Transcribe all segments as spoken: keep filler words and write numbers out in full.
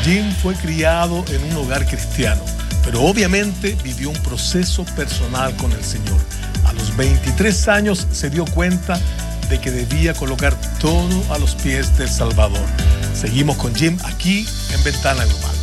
Jim fue criado en un hogar cristiano, pero obviamente vivió un proceso personal con el Señor. A los veintitrés años se dio cuenta de que debía colocar todo a los pies del Salvador. Seguimos con Jim aquí en Ventana Global.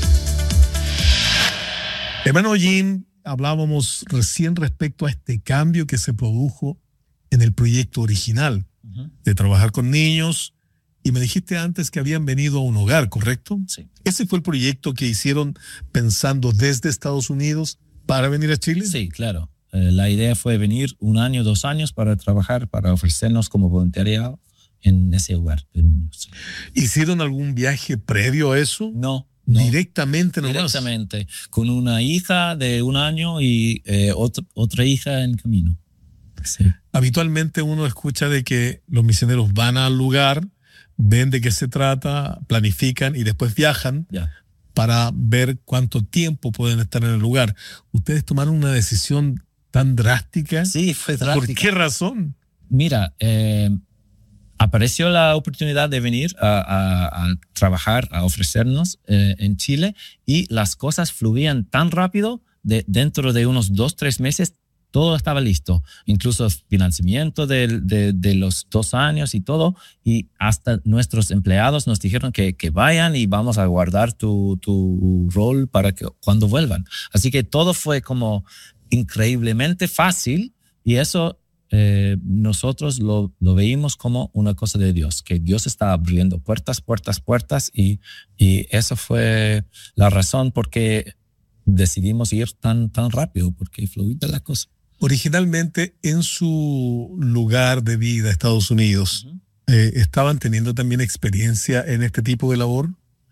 Hermano Jim, hablábamos recién respecto a este cambio que se produjo en el proyecto original uh-huh. de trabajar con niños, y me dijiste antes que habían venido a un hogar, ¿correcto? Sí. ¿Ese fue el proyecto que hicieron pensando desde Estados Unidos para venir a Chile? Sí, claro. Eh, la idea fue venir un año, dos años para trabajar, para ofrecernos como voluntariado en ese hogar de niños. ¿Hicieron algún viaje previo a eso? No. No, directamente nomás. Directamente, con una hija de un año y eh, otra, otra hija en camino. Sí. Habitualmente uno escucha de que los misioneros van al lugar, ven de qué se trata, planifican y después viajan yeah. para ver cuánto tiempo pueden estar en el lugar. ¿Ustedes tomaron una decisión tan drástica? Sí, fue drástica. ¿Por qué razón? Mira, eh, apareció la oportunidad de venir a, a, a trabajar, a ofrecernos eh, en Chile, y las cosas fluían tan rápido, de, dentro de unos dos, tres meses, todo estaba listo, incluso financiamiento de, de, de los dos años y todo, y hasta nuestros empleados nos dijeron que, que vayan y vamos a guardar tu, tu rol para que cuando vuelvan. Así que todo fue como increíblemente fácil, y eso Eh, nosotros lo, lo veíamos como una cosa de Dios, que Dios estaba abriendo puertas, puertas, puertas, y, y eso fue la razón por qué decidimos ir tan, tan rápido, porque fluía la cosa. Originalmente, en su lugar de vida, Estados Unidos, uh-huh. eh, ¿estaban teniendo también experiencia en este tipo de labor?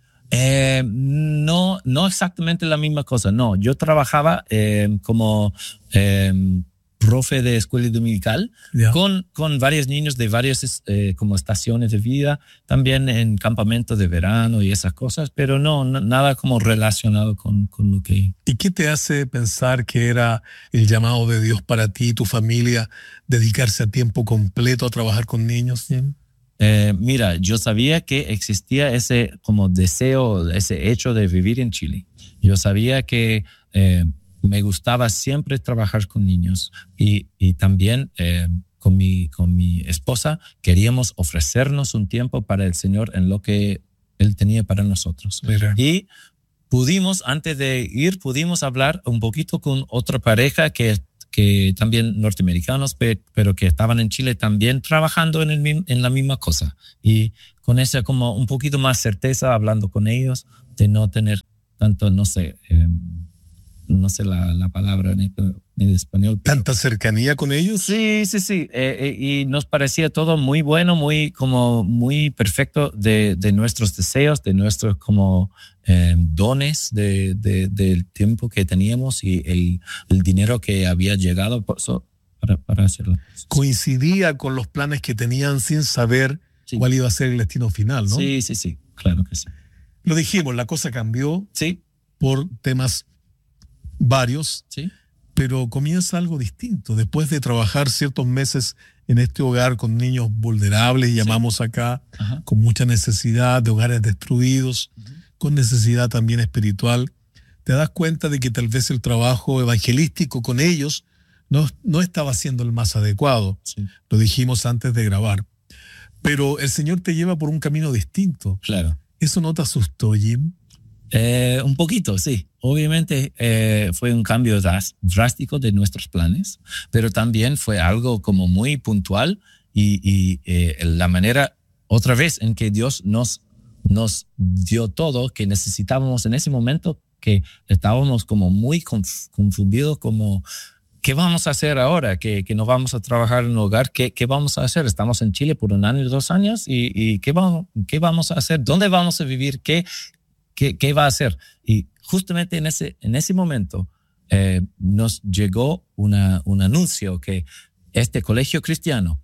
Eh, no, no exactamente la misma cosa, no. Yo trabajaba eh, como Eh, profe de escuela dominical yeah. con, con varios niños de varias eh, como estaciones de vida, también en campamentos de verano y esas cosas, pero no, no nada como relacionado con, con lo que... ¿Y qué te hace pensar que era el llamado de Dios para ti y tu familia, dedicarse a tiempo completo a trabajar con niños? Eh, mira, yo sabía que existía ese como deseo, ese hecho de vivir en Chile. Yo sabía que eh, me gustaba siempre trabajar con niños, y, y también eh, con, mi, con mi esposa queríamos ofrecernos un tiempo para el Señor en lo que Él tenía para nosotros. Mira. Y pudimos, antes de ir, pudimos hablar un poquito con otra pareja que, que también norteamericanos, pero que estaban en Chile también trabajando en, el, en la misma cosa. Y con esa como un poquito más certeza, hablando con ellos, de no tener tanto, no sé... Eh, no sé la, la palabra en, en español. Pero... ¿Tanta cercanía con ellos? Sí, sí, sí. Eh, eh, y nos parecía todo muy bueno, muy, como, muy perfecto de, de nuestros deseos, de nuestros como eh, dones de, de, del tiempo que teníamos y el, el dinero que había llegado so, para, para hacerlo. Coincidía con los planes que tenían sin saber sí. cuál iba a ser el destino final, ¿no? Sí, sí, sí. Claro que sí. Lo dijimos, la cosa cambió sí. por temas varios, sí. pero comienza algo distinto. Después de trabajar ciertos meses en este hogar con niños vulnerables, sí. llamamos acá, Ajá. con mucha necesidad, de hogares destruidos, uh-huh. con necesidad también espiritual, te das cuenta de que tal vez el trabajo evangelístico con ellos no, no estaba siendo el más adecuado. Sí. Lo dijimos antes de grabar. Pero el Señor te lleva por un camino distinto. Claro. ¿Eso no te asustó, Jim? Eh, un poquito, sí. Obviamente eh, fue un cambio drástico de nuestros planes, pero también fue algo como muy puntual y, y eh, la manera, otra vez, en que Dios nos, nos dio todo que necesitábamos en ese momento, que estábamos como muy conf- confundidos, como ¿qué vamos a hacer ahora? ¿Que, que no vamos a trabajar en un hogar? ¿Qué, ¿Qué vamos a hacer? Estamos en Chile por un año, dos años y, y ¿qué, vamos, ¿qué vamos a hacer? ¿Dónde vamos a vivir? ¿Qué ¿Qué, ¿Qué va a hacer? Y justamente en ese, en ese momento eh, nos llegó una, un anuncio que este colegio cristiano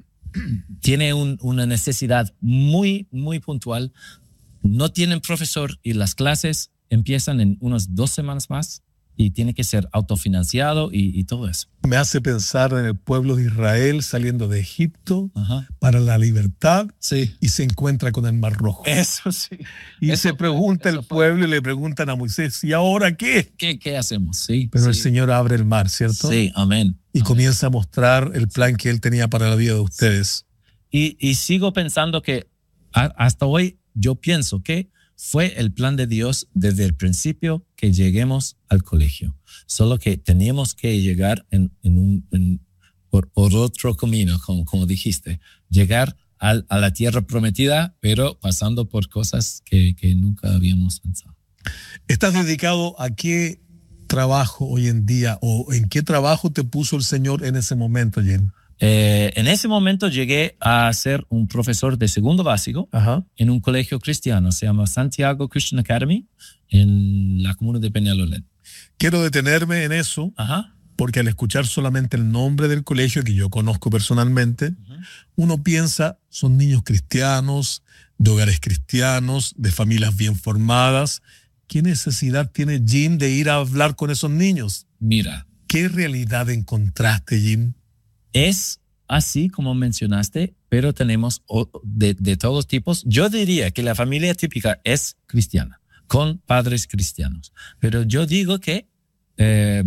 tiene un, una necesidad muy, muy puntual. No tienen profesor y las clases empiezan en unas dos semanas más. y tiene que ser autofinanciado y, y todo eso. Me hace pensar en el pueblo de Israel saliendo de Egipto Ajá. para la libertad, sí. y se encuentra con el Mar Rojo. Eso sí. Y eso se pregunta fue, el pueblo y le preguntan a Moisés, ¿y ahora qué? ¿Qué, qué hacemos? Sí. Pero sí. el Señor abre el mar, ¿cierto? Sí, amén. Y amén. comienza a mostrar el plan que Él tenía para la vida de ustedes. Y, y sigo pensando que a, hasta hoy yo pienso que fue el plan de Dios desde el principio que lleguemos al colegio. Solo que teníamos que llegar en, en un, en, por, por otro camino, como, como dijiste. Llegar al, a la tierra prometida, pero pasando por cosas que, que nunca habíamos pensado. ¿Estás dedicado a qué trabajo hoy en día o en qué trabajo te puso el Señor en ese momento, Jen? Eh, en ese momento llegué a ser un profesor de segundo básico Ajá. en un colegio cristiano, se llama Santiago Christian Academy, en la comuna de Peñalolén. Quiero detenerme en eso, Ajá. porque al escuchar solamente el nombre del colegio, que yo conozco personalmente, uh-huh. uno piensa, son niños cristianos, de hogares cristianos, de familias bien formadas. ¿Qué necesidad tiene Jim de ir a hablar con esos niños? Mira. ¿Qué realidad encontraste, Jim? Es así como mencionaste, pero tenemos de, de todos tipos. Yo diría que la familia típica es cristiana, con padres cristianos. Pero yo digo que eh,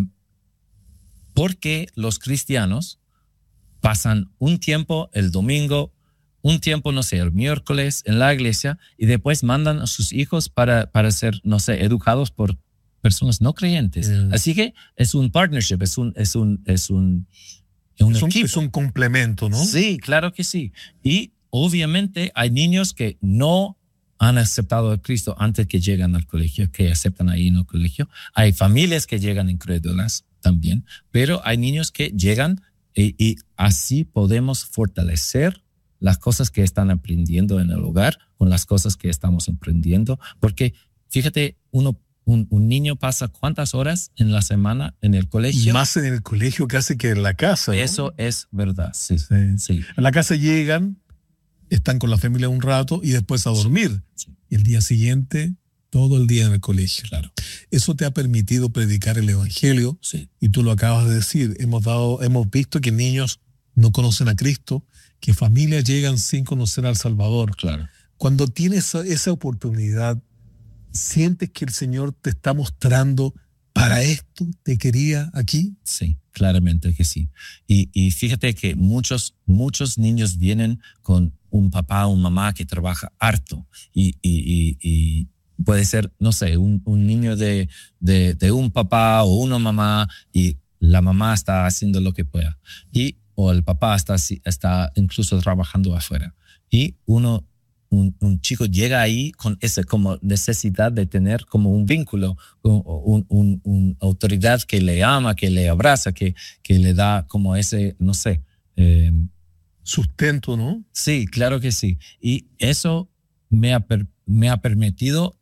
porque los cristianos pasan un tiempo el domingo, un tiempo, no sé, el miércoles en la iglesia y después mandan a sus hijos para, para ser, no sé, educados por personas no creyentes. Mm. Así que es un partnership, es un... Es un, es un Es un, es un complemento, ¿no? Sí, claro que sí. Y obviamente hay niños que no han aceptado a Cristo antes que llegan al colegio, que aceptan ahí en el colegio. Hay familias que llegan incrédulas también, pero hay niños que llegan y, y así podemos fortalecer las cosas que están aprendiendo en el hogar con las cosas que estamos aprendiendo. Porque fíjate, uno Un, un niño pasa cuántas horas en la semana en el colegio. Más en el colegio casi que en la casa, ¿no? Eso es verdad, sí. sí. sí. En la casa llegan, están con la familia un rato y después a dormir. Sí. Y el día siguiente, todo el día en el colegio. Claro. Eso te ha permitido predicar el evangelio. Sí. Y tú lo acabas de decir. Hemos, dado, hemos visto que niños no conocen a Cristo, que familias llegan sin conocer al Salvador. Claro. Cuando tienes esa oportunidad, ¿sientes que el Señor te está mostrando para esto te quería aquí? Sí, claramente que sí. Y, y fíjate que muchos, muchos niños vienen con un papá o una mamá que trabaja harto y, y, y, y puede ser, no sé, un, un niño de, de, de un papá o una mamá y la mamá está haciendo lo que pueda y, o el papá está, está incluso trabajando afuera y uno Un, un chico llega ahí con esa como necesidad de tener como un vínculo, una un, un autoridad que le ama, que le abraza, que, que le da como ese, no sé. Eh, Sustento, ¿no? Sí, claro que sí. Y eso me ha, per, me ha permitido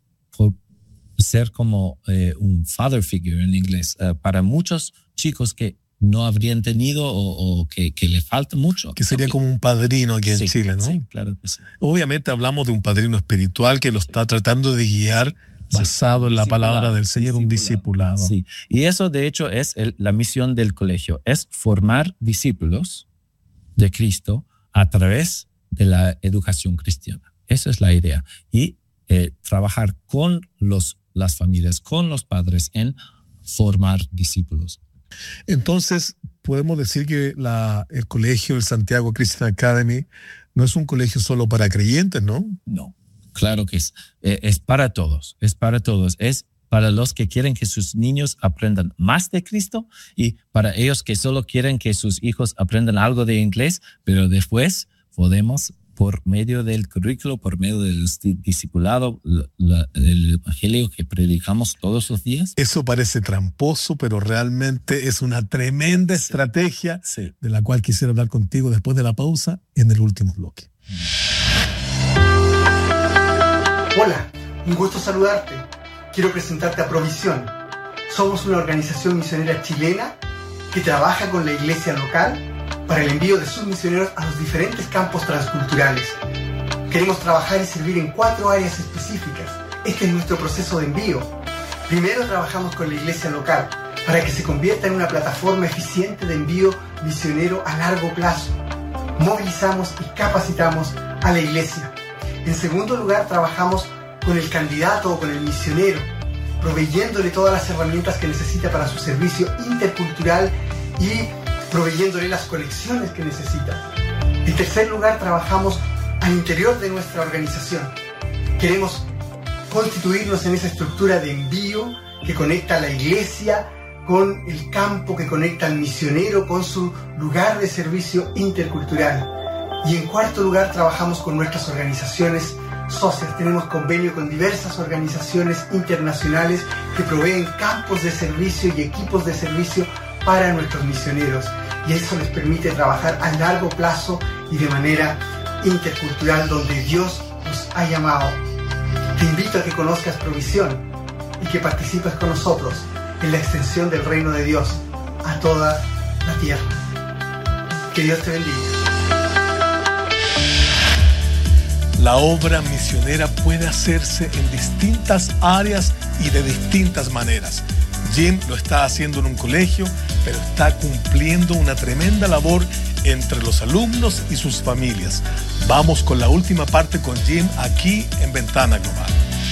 ser como eh, un father figure en inglés uh, para muchos chicos que no habrían tenido o, o que, que le falta mucho. Que sería como un padrino aquí en sí, Chile, ¿no? Sí, claro que sí. Obviamente hablamos de un padrino espiritual que lo está tratando de guiar basado sí, en la palabra del Señor, un discipulado. Sí, y eso de hecho es el, la misión del colegio, es formar discípulos de Cristo a través de la educación cristiana. Esa es la idea. Y eh, trabajar con los, las familias, con los padres en formar discípulos. Entonces, podemos decir que la, el colegio, el Santiago Christian Academy, no es un colegio solo para creyentes, ¿no? No, claro que es. Eh, es para todos, es para todos. Es para los que quieren que sus niños aprendan más de Cristo y para ellos que solo quieren que sus hijos aprendan algo de inglés, pero después podemos, por medio del currículo, por medio del discipulado, la, la, el evangelio que predicamos todos los días. Eso parece tramposo, pero realmente es una tremenda sí. estrategia sí. de la cual quisiera hablar contigo después de la pausa en el último bloque. Hola, un gusto saludarte. Quiero presentarte a Provisión. Somos una organización misionera chilena que trabaja con la iglesia local para el envío de sus misioneros a los diferentes campos transculturales. Queremos trabajar y servir en cuatro áreas específicas. Este es nuestro proceso de envío. Primero trabajamos con la iglesia local para que se convierta en una plataforma eficiente de envío misionero a largo plazo. Movilizamos y capacitamos a la iglesia. En segundo lugar, trabajamos con el candidato o con el misionero, proveyéndole todas las herramientas que necesita para su servicio intercultural y proveyéndole las conexiones que necesita. En tercer lugar, trabajamos al interior de nuestra organización. Queremos constituirnos en esa estructura de envío que conecta a la iglesia con el campo, que conecta al misionero con su lugar de servicio intercultural. Y en cuarto lugar, trabajamos con nuestras organizaciones socias. Tenemos convenio con diversas organizaciones internacionales que proveen campos de servicio y equipos de servicio para nuestros misioneros. Y eso les permite trabajar a largo plazo y de manera intercultural donde Dios nos ha llamado. Te invito a que conozcas Provisión y que participes con nosotros en la extensión del reino de Dios a toda la tierra. Que Dios te bendiga. La obra misionera puede hacerse en distintas áreas y de distintas maneras. Jim lo está haciendo en un colegio, pero está cumpliendo una tremenda labor entre los alumnos y sus familias. Vamos con la última parte con Jim aquí en Ventana Global.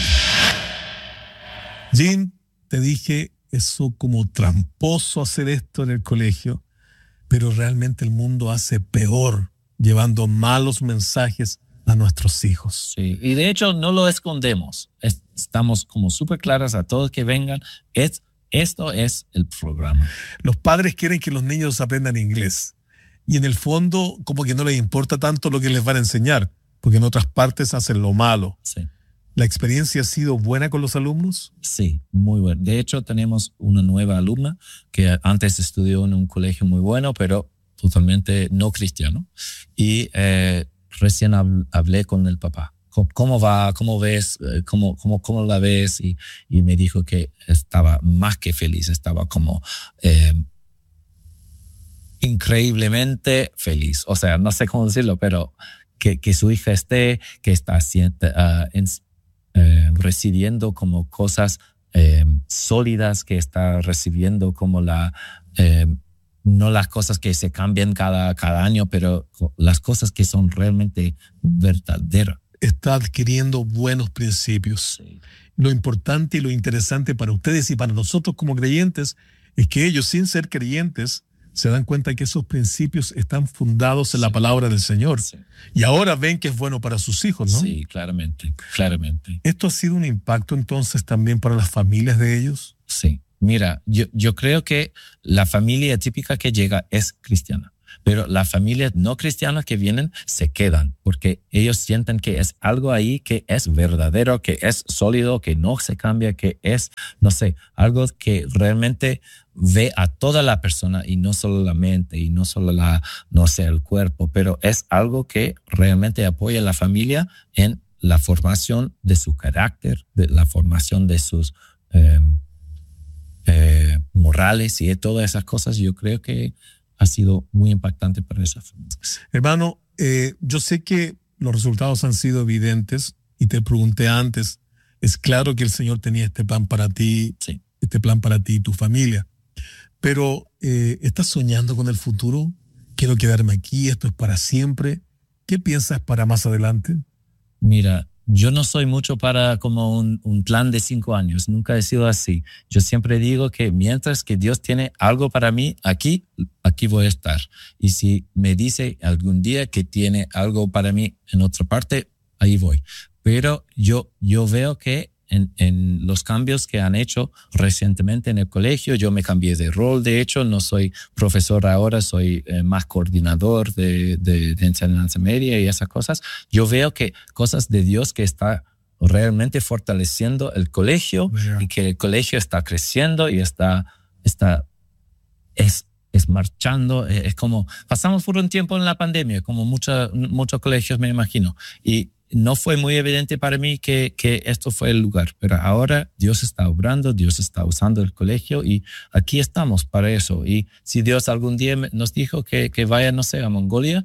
Jim, te dije eso como tramposo hacer esto en el colegio, pero realmente el mundo hace peor llevando malos mensajes a nuestros hijos. Sí, y de hecho no lo escondemos. Estamos como súper claras a todos que vengan. Es, esto es el programa. Los padres quieren que los niños aprendan inglés y en el fondo como que no les importa tanto lo que les van a enseñar, porque en otras partes hacen lo malo. Sí. ¿La experiencia ha sido buena con los alumnos? Sí, muy buena. De hecho, tenemos una nueva alumna que antes estudió en un colegio muy bueno, pero totalmente no cristiano. Y eh, recién hablé con el papá. ¿Cómo va? ¿Cómo ves? ¿Cómo, cómo, cómo la ves? Y, y me dijo que estaba más que feliz. Estaba como eh, increíblemente feliz. O sea, no sé cómo decirlo, pero que, que su hija esté, que está haciendo, uh, en, uh, recibiendo como cosas eh, sólidas, que está recibiendo como la... Eh, no las cosas que se cambian cada, cada año, pero las cosas que son realmente verdaderas. Está adquiriendo buenos principios. Sí. Lo importante y lo interesante para ustedes y para nosotros como creyentes es que ellos, sin ser creyentes, se dan cuenta que esos principios están fundados en sí. la palabra del Señor. Sí. Y ahora ven que es bueno para sus hijos, ¿no? Sí, claramente, claramente. ¿Esto ha sido un impacto entonces también para las familias de ellos? Sí. Mira, yo, yo creo que la familia típica que llega es cristiana, pero las familias no cristianas que vienen se quedan porque ellos sienten que es algo ahí que es verdadero, que es sólido, que no se cambia, que es, no sé, algo que realmente ve a toda la persona y no solo la mente y no solo la, no sé, el cuerpo, pero es algo que realmente apoya a la familia en la formación de su carácter, de la formación de sus... Eh, Eh, morales y de todas esas cosas. Yo creo que ha sido muy impactante para esa familia. Hermano, eh, yo sé que los resultados han sido evidentes y te pregunté antes, es claro que el Señor tenía este plan para ti, sí. este plan para ti y tu familia, pero eh, ¿estás soñando con el futuro? Quiero quedarme aquí, esto es para siempre. ¿Qué piensas para más adelante? Mira, yo no soy mucho para como un, un plan de cinco años. Nunca he sido así. Yo siempre digo que mientras que Dios tiene algo para mí aquí, aquí voy a estar. Y si me dice algún día que tiene algo para mí en otra parte, ahí voy. Pero yo, yo veo que en, en los cambios que han hecho recientemente en el colegio, yo me cambié de rol. De hecho, no soy profesor ahora, soy eh, más coordinador de, de, de enseñanza media y esas cosas. Yo veo que cosas de Dios que está realmente fortaleciendo el colegio yeah. y que el colegio está creciendo y está, está es, es marchando. Es como, pasamos por un tiempo en la pandemia, como mucha, muchos colegios me imagino, y no fue muy evidente para mí que, que esto fue el lugar, pero ahora Dios está obrando, Dios está usando el colegio y aquí estamos para eso. Y si Dios algún día nos dijo que, que vaya, no sé, a Mongolia,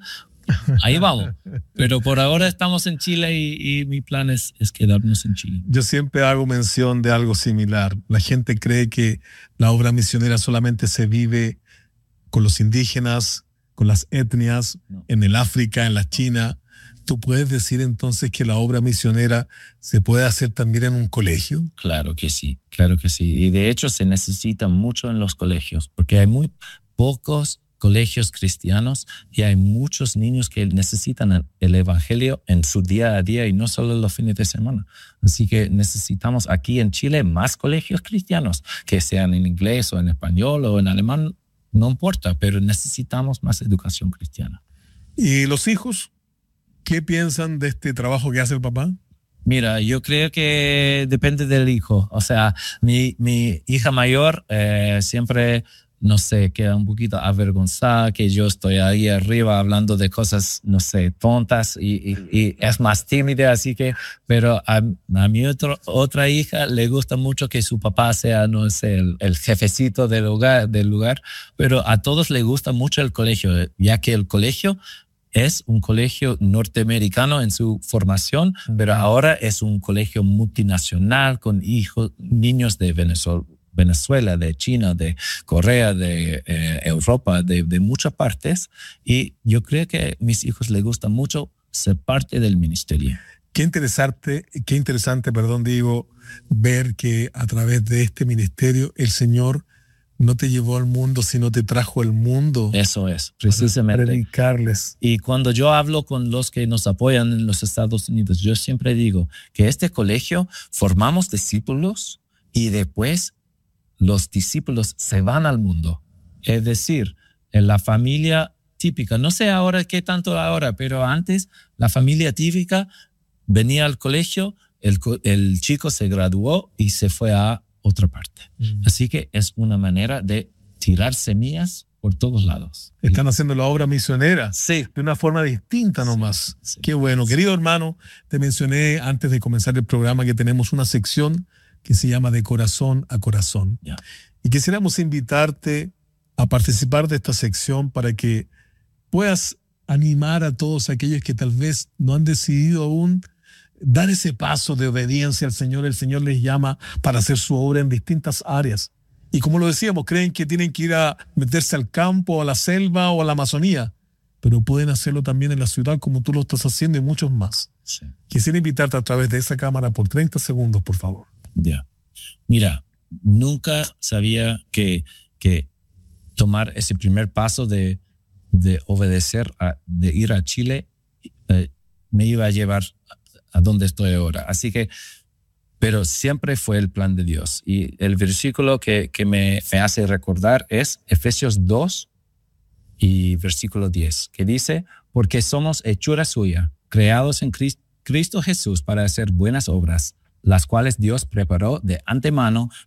Ahí vamos. Pero por ahora estamos en Chile y, y mi plan es, es quedarnos en Chile. Yo siempre hago mención de algo similar. La gente cree que la obra misionera solamente se vive con los indígenas, con las etnias, no. En el África, en la China. ¿Tú puedes decir entonces que la obra misionera se puede hacer también en un colegio? Claro que sí, claro que sí. Y de hecho se necesita mucho en los colegios, porque hay muy pocos colegios cristianos y hay muchos niños que necesitan el evangelio en su día a día y no solo los fines de semana. Así que necesitamos aquí en Chile más colegios cristianos, que sean en inglés o en español o en alemán, no importa, pero necesitamos más educación cristiana. ¿Y los hijos? ¿Qué piensan de este trabajo que hace el papá? Mira, yo creo que depende del hijo. O sea, mi, mi hija mayor eh, siempre, no sé, queda un poquito avergonzada que yo estoy ahí arriba hablando de cosas, no sé, tontas y, y, y es más tímida, así que, pero a, a mi otro, otra hija le gusta mucho que su papá sea, no sé, el, el jefecito del lugar, del lugar, pero a todos les gusta mucho el colegio, ya que el colegio es un colegio norteamericano en su formación, pero ahora es un colegio multinacional con hijos, niños de Venezuela, Venezuela, de China, de Corea, de eh, Europa, de, de muchas partes. Y yo creo que a mis hijos les gusta mucho ser parte del ministerio. Qué interesante, qué interesante, perdón, digo, ver que a través de este ministerio el Señor no te llevó al mundo, sino te trajo al mundo. Eso es, precisamente. Para predicarles. Y cuando yo hablo con los que nos apoyan en los Estados Unidos, yo siempre digo que este colegio formamos discípulos y después los discípulos se van al mundo. Es decir, en la familia típica, no sé ahora qué tanto ahora, pero antes la familia típica venía al colegio, el, el chico se graduó y se fue a otra parte. Mm. Así que es una manera de tirar semillas por todos lados. Están haciendo la obra misionera, sí, de una forma distinta nomás. Sí, sí. Qué bueno. Sí. Querido hermano, te mencioné antes de comenzar el programa que tenemos una sección que se llama De Corazón a Corazón. Yeah. Y quisiéramos invitarte a participar de esta sección para que puedas animar a todos aquellos que tal vez no han decidido aún dar ese paso de obediencia al Señor. El Señor les llama para hacer su obra en distintas áreas. Y como lo decíamos, creen que tienen que ir a meterse al campo, a la selva o a la Amazonía, pero pueden hacerlo también en la ciudad como tú lo estás haciendo y muchos más. Sí. Quisiera invitarte a través de esa cámara por treinta segundos, por favor. Ya. Mira, nunca sabía que, que tomar ese primer paso de, de obedecer, a, de ir a Chile, eh, me iba a llevar a donde estoy ahora. Así que, pero siempre fue el plan de Dios. Y el versículo que, que me, me hace recordar es Efesios dos y versículo diez, que dice, porque somos hechura suya, creados en Cristo, Cristo Jesús para hacer buenas obras, las cuales Dios preparó de antemano